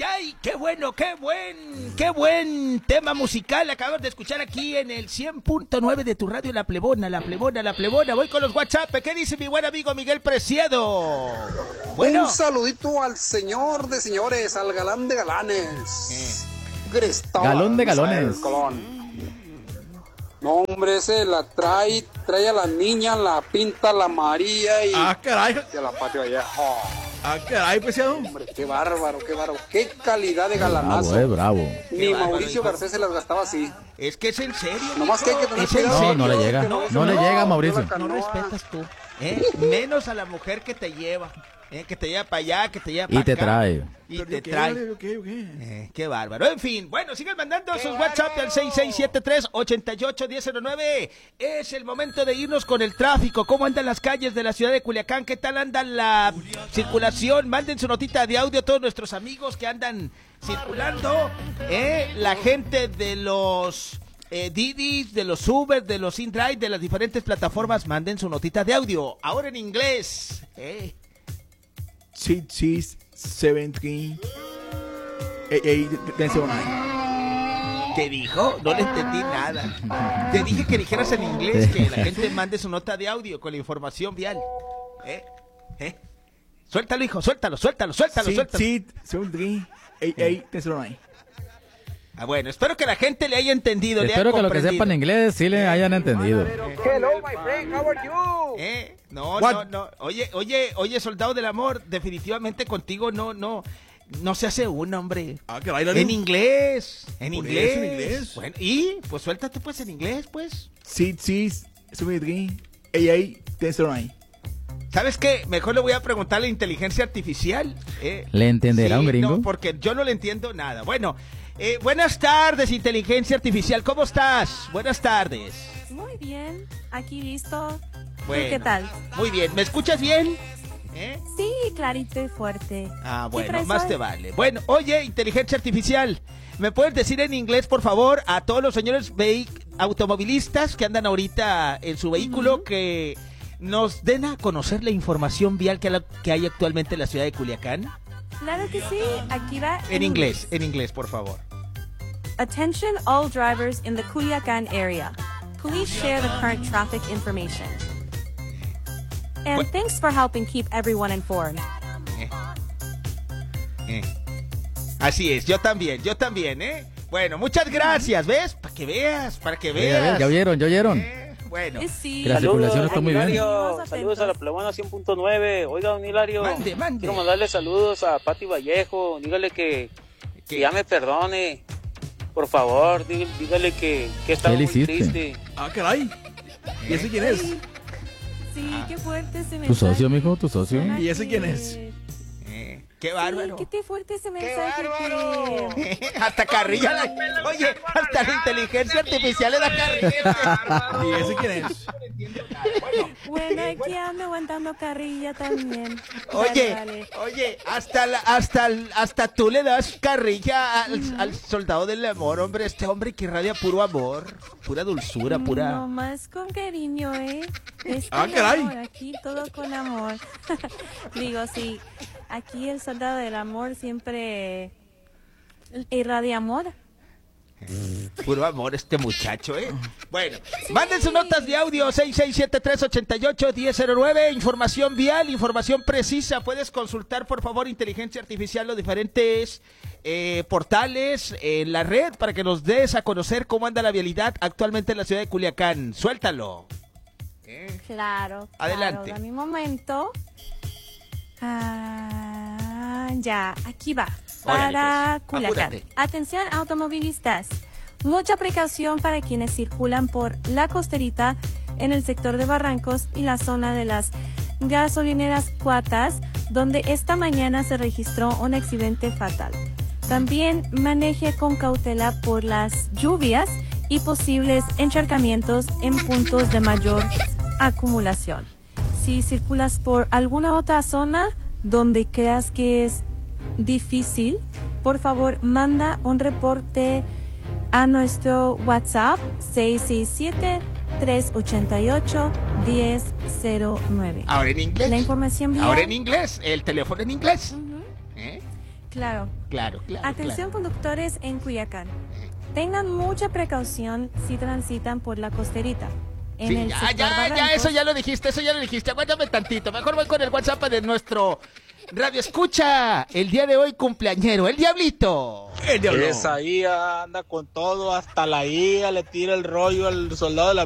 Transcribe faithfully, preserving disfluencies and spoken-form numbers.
ay! ¡Qué bueno, qué buen, qué buen tema musical! Acabamos de escuchar aquí en el cien punto nueve de tu radio, La Plebona, La Plebona, La Plebona. Voy con los WhatsApp. ¿Qué dice mi buen amigo Miguel Preciado? Bueno. Un saludito al señor de señores, al galán de galanes. Eh. Cristóbal Galón de galones. Colón. No, hombre, ese la trae, trae a la niña, la pinta, la María y, Ah, caray. y a la patio allá. Oh, Ah, caray, Preciado. hombre, qué bárbaro, qué bárbaro. Qué calidad de galanazo. Bravo, eh, bravo. Ni Qué bárbaro, Mauricio hijo. Garcés se las gastaba así. Es que es en serio. Nomás que hay que tener Es en cuidado. serio. No, no le llega. que No, no le se- llega, no, Mauricio. yo la No canoa. respetas tú, ¿eh? Menos a la mujer que te lleva, ¿eh? Que te lleva para allá, que te lleva para Y te acá. trae. Y te trae. Eh, qué bárbaro. En fin, bueno, sigan mandando sus WhatsApp al seis seis siete tres, ocho ocho, uno cero cero nueve. Es el momento de irnos con el tráfico. ¿Cómo andan las calles de la ciudad de Culiacán? ¿Qué tal anda la circulación? Manden su notita de audio a todos nuestros amigos que andan circulando. ¿eh? La gente de los eh, Didis, de los Uber, de los InDrive, de las diferentes plataformas, manden su notita de audio. Ahora en inglés. ¿eh? six six seven three eight eight seven nine. ¿Qué dijo? No le entendí nada. Te dije que dijeras en inglés, que la gente mande su nota de audio con la información vial. ¿Eh? ¿Eh? Suéltalo, hijo, suéltalo, suéltalo, suéltalo, six suéltalo. six seven three eight eight seven nine. Ah, bueno, espero que la gente le haya entendido, le haya Espero que lo que comprendido. sepan inglés sí le hayan entendido. Hello, my friend, how are you? ¿Eh? No, What? no, no. Oye, oye, oye, soldado del amor, definitivamente contigo no, no, no se hace uno, hombre. Ah, que baila. En inglés, en Por inglés. eso, en inglés. Bueno, y, pues suéltate pues en inglés, pues. six six seven three eight eight seven nine. ¿Sabes qué? Mejor le voy a preguntar a la inteligencia artificial. ¿eh? ¿Le entenderá Sí, un gringo? No, porque yo no le entiendo nada. Bueno, eh, buenas tardes, inteligencia artificial. ¿Cómo estás? Buenas tardes. Muy bien, aquí listo. Bueno, ¿Tú qué tal? Muy bien. ¿Me escuchas bien? ¿Eh? Sí, clarito y fuerte. Ah, ¿Qué bueno, traes más hoy? te vale. Bueno, oye, inteligencia artificial, ¿me puedes decir en inglés, por favor, a todos los señores vehi- automovilistas que andan ahorita en su vehículo, Ujú. que nos den a conocer la información vial que, la- que hay actualmente en la ciudad de Culiacán? Claro que sí, aquí va. En inglés, en inglés, por favor. Attention all drivers in the Culiacan area. Please share the current traffic information. And What? thanks for helping keep everyone informed. Eh. Eh. Así es, yo también, yo también, ¿eh? Bueno, muchas gracias, ¿ves? Para que veas, para que Ya, ya, veas. ya oyeron, ya oyeron. Eh, Bueno, Eh, sí. Que la circulación está muy bien. Hilario. Estamos Saludos a la atentos. Plebona cien punto nueve. Oiga, don Hilario. Mande, mande. Quiero mandarle saludos a Pati Vallejo. Dígale que, que ya me perdone. Por favor, dí- dígale que, que está ¿Qué le muy hiciste? triste. Ah, caray. ¿Y ese quién es? Sí, qué fuerte ese mensaje. ¿Tu socio, mijo? ¿Tu socio? Suena ¿Y ese quién es? que- eh, qué Sí, bárbaro. qué te fuerte ese mensaje. que- Hasta carrilla la... Oye, hasta la inteligencia artificial le da carrilla. ¿Y ese quién es? Bueno, aquí ando aguantando carrilla también. Oye, Dale, dale. oye, hasta la- hasta el- hasta tú le das carrilla al, al soldado del amor, hombre, este hombre que irradia puro amor, pura dulzura, pura... No más con cariño, ¿eh? Es Ah, con caray. amor, aquí todo con amor. Digo, sí, aquí el soldado del amor siempre irradia amor. Puro amor este muchacho, ¿eh? Bueno, manden sus notas de audio seis seis siete tres, ocho ocho, uno cero cero nueve. Información vial, información precisa. Puedes consultar, por favor, inteligencia artificial, los diferentes eh, portales en la red para que nos des a conocer cómo anda la vialidad actualmente en la ciudad de Culiacán. Suéltalo. ¿Eh? Claro. Adelante. Claro, dame un momento. Ah, ya, aquí va. Órale, Para pues, Culiacán. apúrate. Atención, automovilistas. Mucha precaución para quienes circulan por la costerita en el sector de Barrancos y la zona de las gasolineras Cuatas, donde esta mañana se registró un accidente fatal. También maneje con cautela por las lluvias y posibles encharcamientos en puntos de mayor acumulación. Si circulas por alguna otra zona donde creas que es difícil, por favor manda un reporte a nuestro WhatsApp seis seis siete, tres ocho ocho, uno cero cero nueve. Ahora en inglés. La información vial. Ahora en inglés, el teléfono en inglés. Ujú. ¿Eh? Claro. Claro, claro. Atención claro. conductores en Culiacán. Tengan mucha precaución si transitan por la costerita. En Sí, el ya, sector ya, ya, Barrancos. eso ya lo dijiste, eso ya lo dijiste. Aguántame tantito. Mejor voy con el WhatsApp de nuestro radio escucha. El día de hoy cumpleañero, el Diablito. El diablo. Esa I A anda con todo, hasta la I A le tira el rollo al soldado de la